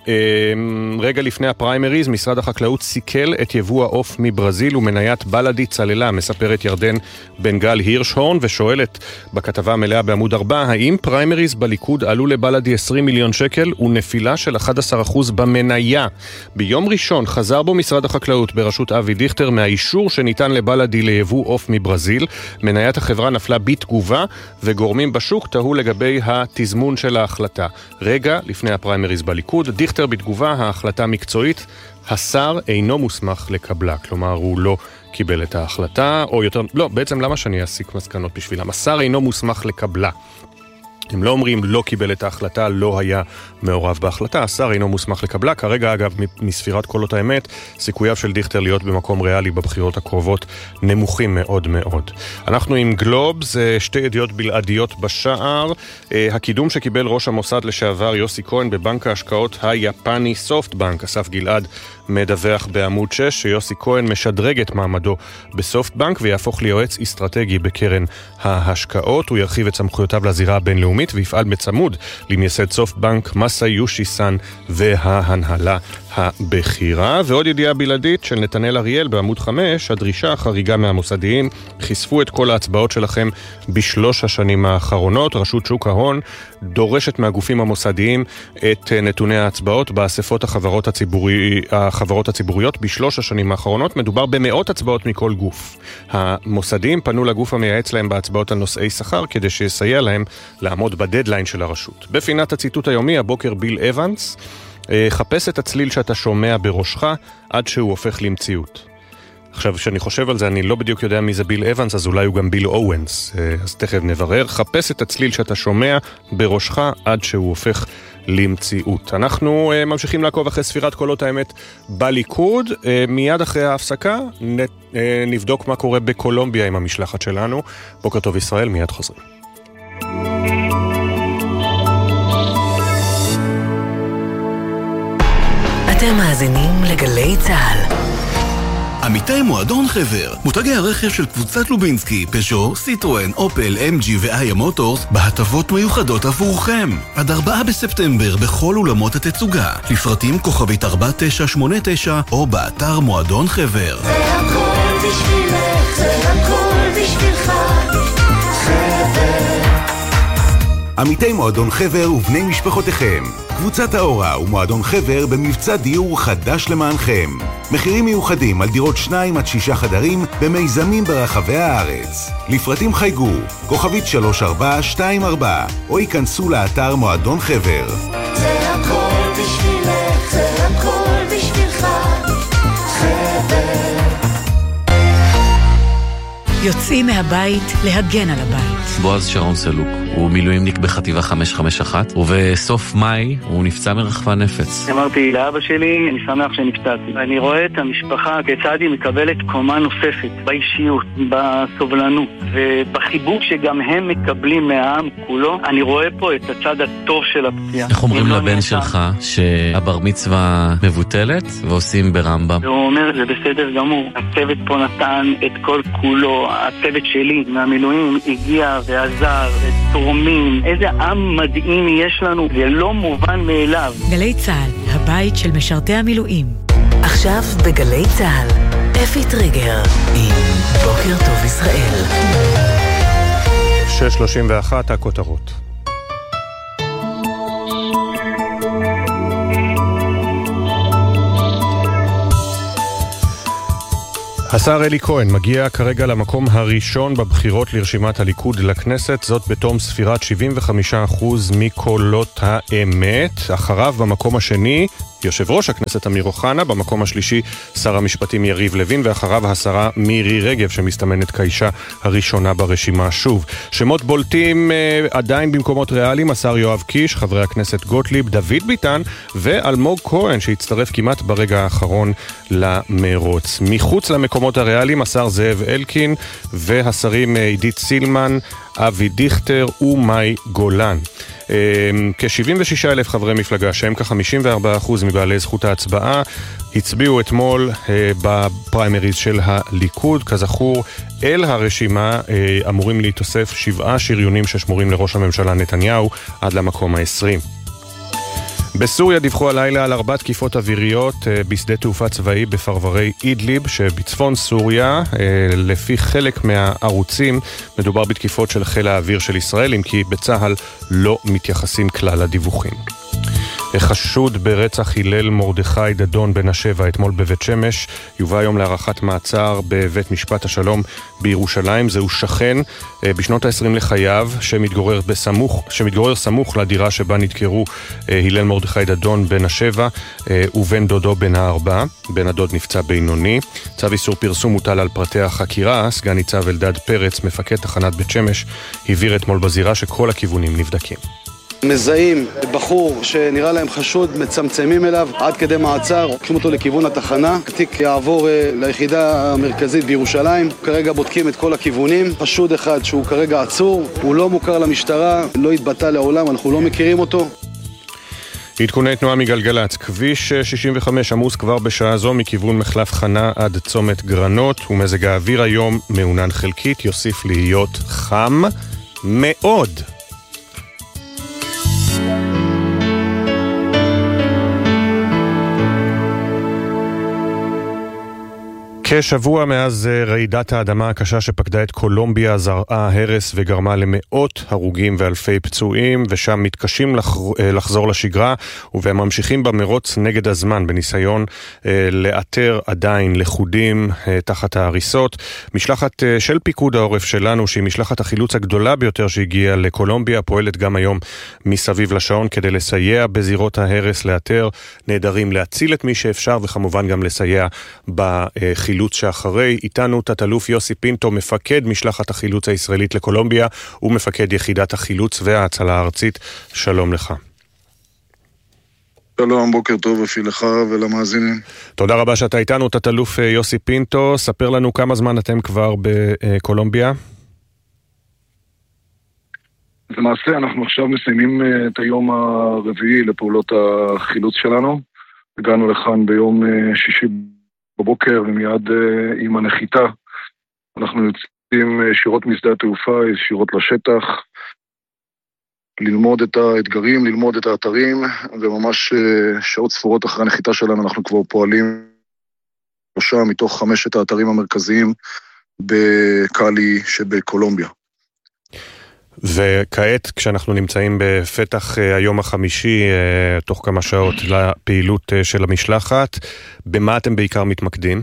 Speaker 1: רגע לפני הפריימריז, משרד החקלאות סיכל את יבוא העוף מברזיל ומניית בלדי צללה, מספרת ירדן בן גל הירשהורן ושואלת בכתבה המלאה בעמוד ארבע, האם פריימריז בליכוד עלו לבלדי עשרים מיליון שקל ונפילה של אחד עשר אחוז במניה? ביום ראשון חזר בו משרד החקלאות בראשות אבי דיכטר מהאישור שניתן לבלדי ליבוא עוף מברזיל, מניית החברה נפלה בתגובה וגורמים בשוק תהו לגבי התזמון של ההחלטה. רגע לפני הפריימריז בליכוד, דיכטר בתגובה, ההחלטה מקצועית, השר אינו מוסמך לקבלה, כלומר הוא לא קיבל את ההחלטה, או יותר, לא, בעצם למה שאני אסיק מסקנות בשבילם? השר אינו מוסמך לקבלה. הם לא אומרים לא קיבל את ההחלטה, לא היה מעורב בהחלטה, השר אינו מוסמך לקבלה. כרגע אגב מספירת קולות האמת, סיכוייו של דיכטר להיות במקום ריאלי בבחירות הקרובות נמוכים מאוד מאוד. אנחנו עם גלובס, שתי ידיעות בלעדיות בשער, הקידום שקיבל ראש המוסד לשעבר יוסי כהן בבנק ההשקעות היפני סופטבנק, אסף גלעד מדווח בעמוד שש שיוסי כהן משדרג את מעמדו בסופטבנק ויהפוך ליועץ אסטרטגי בקרן ההשקעות, הוא ירחיב את סמכויותיו לזירה הבינלאומית ויפעל בצמוד למייסד סופטבנק מסאיושי סן וההנהלה הבכירה. ועוד ידיעה בלעדית של נתנאל אריאל בעמוד חמש, הדרישה החריגה מהמוסדיים, חשפו את כל ההצבעות שלכם בשלוש השנים האחרונות, רשות שוק ההון דורשת מהגופים המוסדיים את נתוני ההצבעות באספות החברות, הציבורי, החברות הציבוריות בשלוש השנים האחרונות, מדובר במאות הצבעות מכל גוף. המוסדיים פנו לגוף המייעץ להם בהצבעות על נושאי שכר כדי שיסייע להם לעמוד בדדליין של הרשות. בפינת הציטוט היומי, הבוקר ביל אבנס, חפש את הצליל שאתה שומע בראשך עד שהוא הופך למציאות. עכשיו, כשאני חושב על זה, אני לא בדיוק יודע מי זה ביל אבנס, אז אולי הוא גם ביל אוונס. אז תכף נברר. חפש את הצליל שאתה שומע בראשך עד שהוא הופך למציאות. אנחנו uh, ממשיכים לעקוב אחרי ספירת קולות האמת בליכוד. Uh, מיד אחרי ההפסקה נ, uh, נבדוק מה קורה בקולומביה עם המשלחת שלנו. בוקר טוב ישראל, מיד חוזרים.
Speaker 8: אתם מאזינים לגלי צהל.
Speaker 14: עמיתי מועדון חבר, מותגי הרכב של קבוצת לובינסקי, פז'ו, סיטרואן, אופל, אם ג'י ואיה מוטורס בהטבות מיוחדות עבורכם. עד ארבעה בספטמבר בכל אולמות התצוגה. לפרטים כוכבית ארבע תשע שמונה תשע או באתר מועדון חבר.
Speaker 15: זה הכל בשבילך, זה הכל בשבילך, חבר.
Speaker 16: עמיתי מועדון חבר ובני משפחותיכם, קבוצת האורה ומועדון חבר במבצע דיור חדש למענכם. מחירים מיוחדים על דירות שניים עד שישה חדרים במיזמים ברחבי הארץ. לפרטים חייגו, כוכבית שלוש ארבע שתיים ארבע, או ייכנסו לאתר מועדון חבר.
Speaker 15: זה הכל בשבילך, זה הכל בשבילך, חבר.
Speaker 8: יוצאים מהבית להגן על הבית.
Speaker 17: בועז שרון סלוק, הוא מילואימניק בחטיבה חמש חמש אחת, ובסוף מאי הוא נפצע מרחפה נפץ.
Speaker 18: אמרתי לאבא שלי, אני שמח שנפצעתי. אני רואה את המשפחה כיצד היא מקבלת קומה נוספת, באישיות, בסובלנות, ובחיבוק שגם הם מקבלים מהעם כולו. אני רואה פה את הצד הטוב של הפציעה.
Speaker 17: איך אומרים לבן שלך שהבר מצווה מבוטלת ועושים ברמב"ם?
Speaker 18: הוא אומר, זה בסדר גמור. הצוות פה נתן את כל כולו. הצוות שלי מהמילואים הגיע ועזר ותורמים. איזה עם מדהים יש לנו, זה לא מובן מאליו.
Speaker 8: גלי צהל, הבית של משרתי המילואים. עכשיו בגלי צהל, אפי טריגר עם בוקר טוב ישראל.
Speaker 1: שש שלושים ואחת הכותרות. השר אלי כהן מגיע כרגע למקום הראשון בבחירות לרשימת הליכוד לכנסת, זאת בתום ספירת שבעים וחמישה אחוז מקולות האמת. אחריו במקום השני יושב ראש הכנסת אמיר אוחנה, במקום השלישי שר המשפטים יריב לוין, ואחריו השרה מירי רגב שמסתמנת כאישה הראשונה ברשימה שוב. שמות בולטים אה, עדיין במקומות ריאליים: השר יואב קיש, חברי הכנסת גוטליב, דוד ביטן ואלמוג כהן שהצטרף כמעט ברגע האחרון למרוץ. מחוץ למקומות הריאליים השר זאב אלקין והשרים עידית סילמן, אבי דיכטר ומאי גולן. כ-שבעים ושישה אלף חברי מפלגה שהם כ-חמישים וארבעה אחוז מבעלי זכות ההצבעה הצביעו אתמול בפריימריז של הליכוד. כזכור, אל הרשימה אמורים להתוסף שבעה שריונים ששמורים לראש הממשלה נתניהו עד למקום ה-עשרים. בסוריה דיווחו הלילה על ארבע תקיפות אוויריות בשדה תעופה צבאי בפרברי אידליב שבצפון סוריה. לפי חלק מהערוצים מדובר בתקיפות של חיל האוויר של ישראל, אם כי בצהל לא מתייחסים כלל לדיווחים. חשוד ברצח הלל מרדכי דדון בן השבע אתמול בבית שמש יובא היום להארכת מעצר בבית משפט השלום בירושלים. זהו שכן בשנות ה-עשרים לחייו שמתגורר בסמוך, שמתגורר סמוך לדירה שבה נדקרו הלל מרדכי דדון בן השבע ובן דודו בן הארבע. בן הדוד נפצע בינוני. צו איסור פרסום מוטל על פרטי החקירה. סגן ניצב אלדד פרץ, מפקד תחנת בית שמש, הבהיר אתמול בזירה שכל הכיוונים נבדקים.
Speaker 2: מזהים בחור שנראה להם חשוד, מצמצמים אליו עד כדי מעצר, לוקחים אותו לכיוון התחנה. התיק יעבור ליחידה המרכזית בירושלים. כרגע בודקים את כל הכיוונים. חשוד אחד שהוא כרגע עצור, הוא לא מוכר למשטרה, לא התבטא לעולם, אנחנו לא מכירים אותו.
Speaker 1: עדכוני תנועה מגלגלץ. כביש שישים וחמש עמוס כבר בשעה זו מכיוון מחלף חנה עד צומת גרנות, ומזג האוויר היום מעונן חלקית, יוסיף להיות חם מאוד. כשבוע מאז רעידת האדמה הקשה שפקדה את קולומביה זרעה הרס וגרמה למאות הרוגים ואלפי פצועים, ושם מתקשים לחזור לשגרה והם ממשיכים במרוץ נגד הזמן בניסיון לאתר עדיין לכודים תחת ההריסות. משלחת של פיקוד העורף שלנו, שהיא משלחת החילוץ הגדולה ביותר שהגיעה לקולומביה, פועלת גם היום מסביב לשעון כדי לסייע בזירות ההרס, לאתר נהדרים, להציל את מי שאפשר וכמובן גם לסייע בחילוץ שאחרי. איתנו תת-אלוף יוסי פינטו, מפקד משלחת החילוץ הישראלית לקולומביה ומפקד יחידת החילוץ וההצלה הארצית. שלום לך.
Speaker 19: שלום, בוקר טוב אפי לך ולמאזינים.
Speaker 1: תודה רבה שאתה איתנו, תת-אלוף יוסי פינטו. ספר לנו כמה זמן אתם כבר בקולומביה.
Speaker 19: למעשה אנחנו עכשיו מסיימים את היום הרביעי לפעולות החילוץ שלנו. הגענו לכאן ביום שישי בבוקר ומיד uh, עם הנחיתה אנחנו יוצאים ישירות משדה התעופה, ישירות לשטח, ללמוד את האתגרים, ללמוד את האתרים, וממש uh, שעות ספורות אחרי הנחיתה שלנו אנחנו כבר פועלים שלושה מתוך חמשת האתרים המרכזיים בקאלי שבקולומביה.
Speaker 1: וכעת, כשאנחנו נמצאים בפתח היום החמישי, תוך כמה שעות לפעילות של המשלחת, במה אתם בעיקר מתמקדים?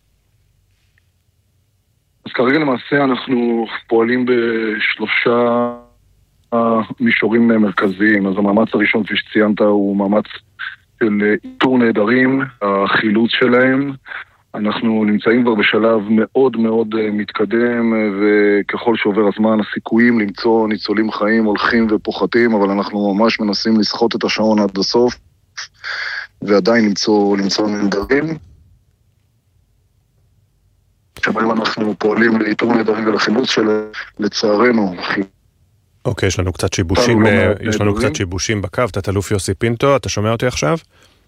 Speaker 19: אז כרגע למעשה אנחנו פועלים בשלושה מישורים מרכזיים. אז המאמץ הראשון, כפי שציינת, הוא מאמץ של איתור נהדרים, החילוץ שלהם. אנחנו נמצאים כבר בשלב מאוד מאוד מתקדם, וככל שעובר הזמן הסיכויים למצוא ניצולים חיים הולכים ופוחתים, אבל אנחנו ממש מנסים לסחוט את השעון עד הסוף, ועדיין למצוא, למצוא נהדרים. שבהם אנחנו פועלים לאיתור נהדרים ולחילוץ של לצערנו.
Speaker 1: אוקיי, יש לנו קצת שיבושים, יש לנו קצת שיבושים בקו, תת-אלוף יוסי פינטו, אתה שומע אותי עכשיו?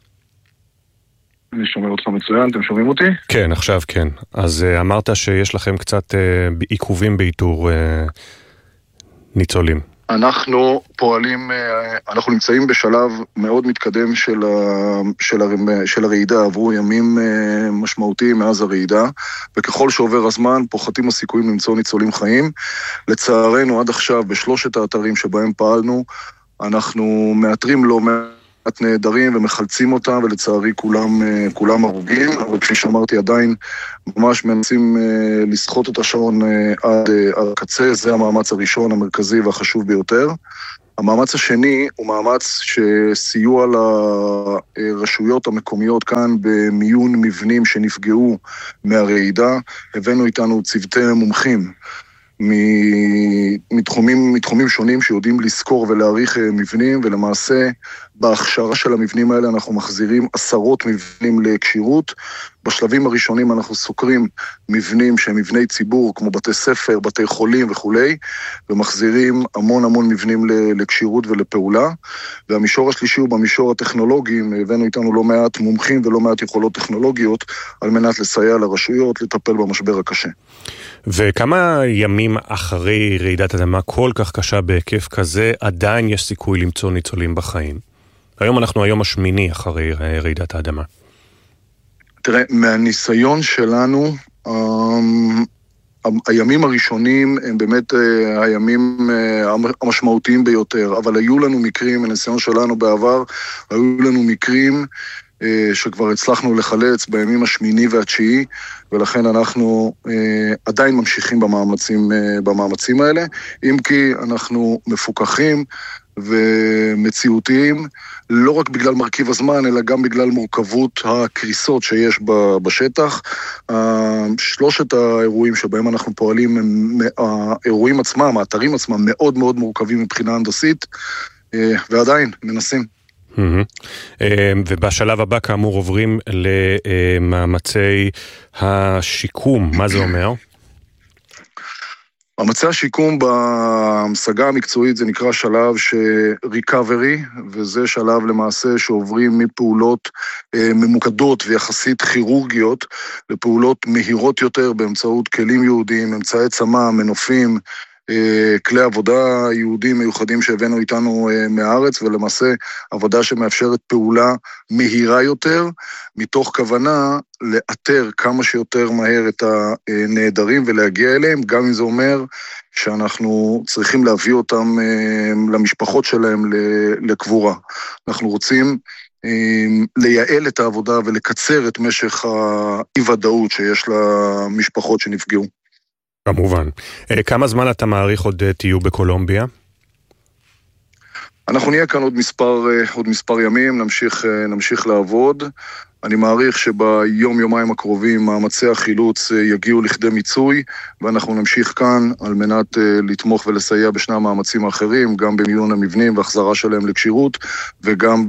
Speaker 19: אני שומע אותך מצוין, אתם שומעים אותי?
Speaker 1: כן, עכשיו כן. אז uh, אמרת שיש לכם קצת uh, עיכובים באיתור uh, ניצולים.
Speaker 19: אנחנו פועלים, אנחנו נמצאים בשלב מאוד מתקדם של, ה, של, הר, של הרעידה, עברו ימים משמעותיים מאז הרעידה, וככל שעובר הזמן פוחתים הסיכויים למצוא ניצולים חיים. לצערנו עד עכשיו בשלושת האתרים שבהם פעלנו, אנחנו מאתרים לא מעט נהדרים ומחלצים אותם, ולצערי כולם, כולם הרוגים, אבל כפי שאמרתי עדיין ממש מנסים לסחוט את השעון עד, עד הקצה. זה המאמץ הראשון, המרכזי והחשוב ביותר. המאמץ השני הוא מאמץ שסיוע לרשויות המקומיות כאן במיון מבנים שנפגעו מהרעידה. הבאנו איתנו צוותי מומחים מתחומים, מתחומים שונים שיודעים לזכור ולהעריך מבנים, ולמעשה בהכשרה של המבנים האלה אנחנו מחזירים עשרות מבנים לקשירות. בשלבים הראשונים אנחנו סוקרים מבנים שהם מבני ציבור, כמו בתי ספר, בתי חולים וכולי, ומחזירים המון המון מבנים לקשירות ולפעולה. והמישור השלישי הוא במישור הטכנולוגי, הבאנו איתנו לא מעט מומחים ולא מעט יכולות טכנולוגיות, על מנת לסייע לרשויות לטפל במשבר הקשה.
Speaker 1: וכמה ימים אחרי רעידת אדמה כל כך קשה בהיקף כזה, עדיין יש סיכוי למצוא ניצולים בחיים? היום אנחנו היום השמיני אחרי רעידת האדמה.
Speaker 19: תראה, מהניסיון שלנו, הימים הראשונים הם באמת הימים המשמעותיים ביותר, אבל היו לנו מקרים, מהניסיון שלנו בעבר, היו לנו מקרים שכבר הצלחנו לחלץ בימים השמיני והתשיעי, ולכן אנחנו עדיין ממשיכים במאמצים, במאמצים האלה, אם כי אנחנו מפוקחים ומציאותיים, לא רק בגלל מרכיב הזמן, אלא גם בגלל מורכבות הקריסות שיש בשטח. שלושת האירועים שבהם אנחנו פועלים, האירועים עצמם, האתרים עצמם, מאוד מאוד מורכבים מבחינה הנדסית, ועדיין מנסים.
Speaker 1: ובשלב הבא כאמור עוברים למאמצי השיקום. מה זה אומר?
Speaker 19: מאמצי השיקום בהמשגה המקצועית זה נקרא שלב ש-recovery, וזה שלב למעשה שעוברים מפעולות ממוקדות ויחסית כירורגיות לפעולות מהירות יותר באמצעות כלים יהודיים, אמצעי צמא, מנופים, כלי עבודה יהודים מיוחדים שהבאנו איתנו מהארץ, ולמעשה עבודה שמאפשרת פעולה מהירה יותר, מתוך כוונה לאתר כמה שיותר מהר את הנהדרים ולהגיע אליהם, גם אם זה אומר שאנחנו צריכים להביא אותם למשפחות שלהם לקבורה. אנחנו רוצים לייעל את העבודה ולקצר את משך האי-ודאות שיש למשפחות שנפגעו.
Speaker 1: כמובן. כמה זמן אתה מעריך עוד תהיו בקולומביה?
Speaker 19: אנחנו נהיה כאן עוד מספר, עוד מספר ימים, נמשיך, נמשיך לעבוד. אני מעריך שביום יומיים הקרובים מאמצי החילוץ יגיעו לכדי מיצוי, ואנחנו נמשיך כאן על מנת לתמוך ולסייע בשני המאמצים האחרים, גם במיון המבנים והחזרה שלהם לקשירות, וגם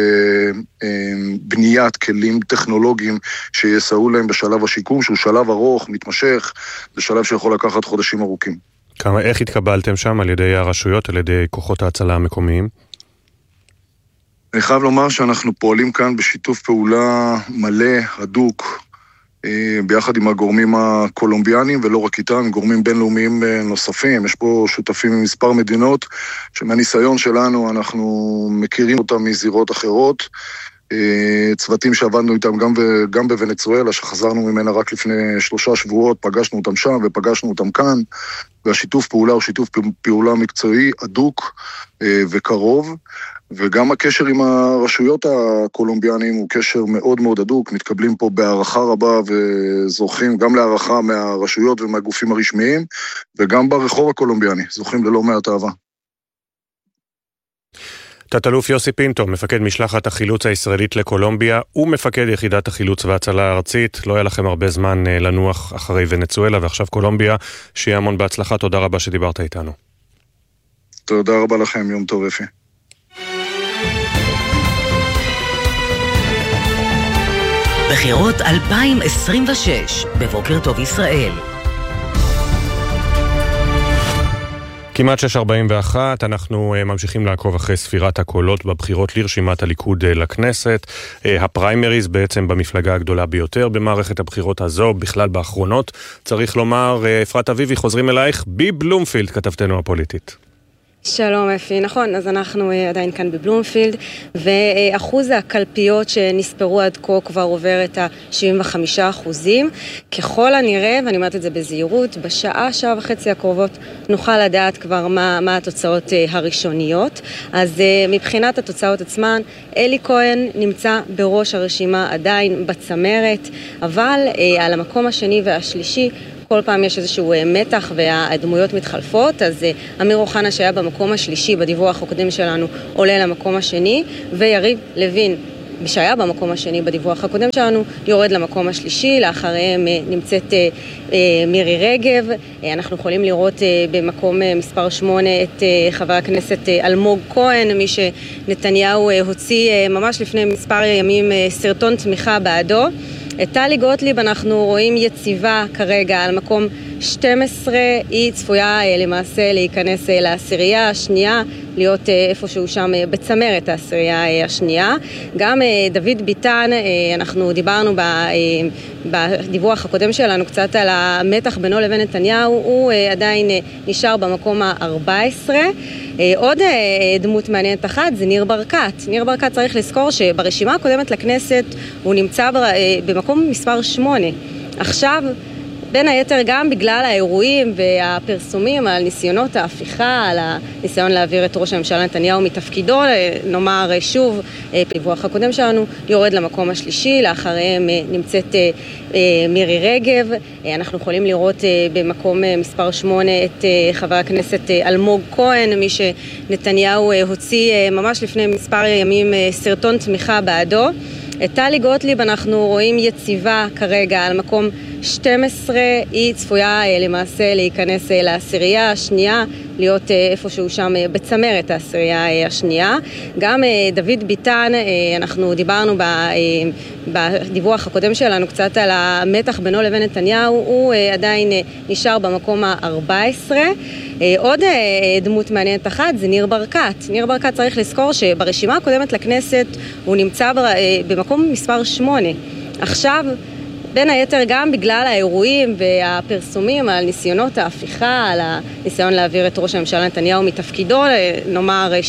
Speaker 19: בבניית כלים טכנולוגיים שיסעו להם בשלב השיקום, שהוא שלב ארוך, מתמשך, זה שלב שיכול לקחת חודשים ארוכים.
Speaker 1: כמה, איך התקבלתם שם על ידי הרשויות, על ידי כוחות ההצלה המקומיים?
Speaker 19: אני חייב לומר שאנחנו פועלים כאן בשיתוף פעולה מלא, הדוק, ביחד עם הגורמים הקולומביאנים, ולא רק איתם, עם גורמים בינלאומיים נוספים. יש פה שותפים ממספר מדינות, שמהניסיון שלנו אנחנו מכירים אותם מזירות אחרות, צוותים שעבדנו איתם גם, גם בוונצואלה, שחזרנו ממנה רק לפני שלושה שבועות, פגשנו אותם שם ופגשנו אותם כאן. והשיתוף פעולה הוא שיתוף פעולה מקצועי, אדוק וקרוב, וגם הקשר עם הרשויות הקולומביאנים הוא קשר מאוד מאוד אדוק, מתקבלים פה בהערכה רבה וזוכים גם להערכה מהרשויות ומהגופים הרשמיים, וגם ברחוב הקולומביאני, זוכים ללא מעט אהבה.
Speaker 1: תת-אלוף יוסי פינטו, מפקד משלחת החילוץ הישראלית לקולומביה, ומפקד יחידת החילוץ וההצלה הארצית. לא היה לכם הרבה זמן לנוח אחרי ונצואלה, ועכשיו קולומביה. שיהיה המון בהצלחה, תודה רבה שדיברת איתנו.
Speaker 19: תודה רבה לכם, יום טוב אפי.
Speaker 8: בחירות אלפיים עשרים ושש, בבוקר טוב ישראל.
Speaker 1: כמעט שש ארבעים ואחת, אנחנו ממשיכים לעקוב אחרי ספירת הקולות בבחירות לרשימת הליכוד לכנסת. הפריימריז בעצם במפלגה הגדולה ביותר במערכת הבחירות הזו, בכלל באחרונות. צריך לומר, אפרת אביבי, חוזרים אלייך בבלומפילד, כתבתנו הפוליטית.
Speaker 9: שלום אפי, נכון, אז אנחנו עדיין כאן בבלומפילד, ואחוז הקלפיות שנספרו עד כה כבר עובר את ה-שבעים וחמישה אחוזים. ככל הנראה, ואני אומרת את זה בזהירות, בשעה, שעה וחצי הקרובות נוכל לדעת כבר מה, מה התוצאות הראשוניות. אז מבחינת התוצאות עצמן, אלי כהן נמצא בראש הרשימה עדיין בצמרת, אבל על המקום השני והשלישי, כל פעם יש איזשהו מתח והדמויות מתחלפות, אז אמיר אוחנה שהיה במקום השלישי בדיווח הקודם שלנו עולה למקום השני, ויריב לוין שהיה במקום השני בדיווח הקודם שלנו יורד למקום השלישי, לאחריהם נמצאת מירי רגב. אנחנו יכולים לראות במקום מספר שמונה את חבר הכנסת אלמוג כהן, מי שנתניהו הוציא ממש לפני מספר ימים סרטון תמיכה בעדו. את טלי גוטליב אנחנו רואים יציבה כרגע על מקום שתים עשרה, היא צפויה למעשה להיכנס לעשירייה השנייה, להיות איפשהו שם בצמרת העשירייה השנייה. גם דוד ביטן, אנחנו דיברנו בדיווח הקודם שלנו קצת על המתח בינו לבין נתניהו, הוא עדיין נשאר במקום ה-ארבע עשרה. עוד דמות מעניינת אחת זה ניר ברקת. ניר ברקת צריך לזכור שברשימה הקודמת לכנסת הוא נמצא במקום מספר שמונה. עכשיו, בין היתר גם בגלל האירועים והפרסומים על ניסיונות ההפיכה, על הניסיון להעביר את ראש הממשלה נתניהו מתפקידו, נאמר שוב, בדיווח הקודם שלנו יורד למקום השלישי, לאחריהם נמצאת מירי רגב. אנחנו יכולים לראות במקום מספר שמונה את חבר הכנסת אלמוג כהן, מי שנתניהו הוציא ממש לפני מספר ימים סרטון תמיכה בעדו. את טלי גוטליב אנחנו רואים יציבה כרגע על מקום שתים עשרה, היא צפויה למעשה להיכנס לעשירייה השנייה, להיות איפשהו שם בצמרת העשירייה השנייה. גם דוד ביטן, אנחנו דיברנו בדיווח הקודם שלנו קצת על המתח בינו לבין נתניהו, הוא עדיין נשאר במקום ה-ארבע עשרה. עוד דמות מעניינת אחת זה ניר ברקת. ניר ברקת צריך לזכור שברשימה הקודמת לכנסת הוא נמצא במקום מספר שמונה. עכשיו, בין היתר גם בגלל האירועים והפרסומים על ניסיונות ההפיכה, על הניסיון להעביר את ראש הממשלה נתניהו מתפקידו, נאמר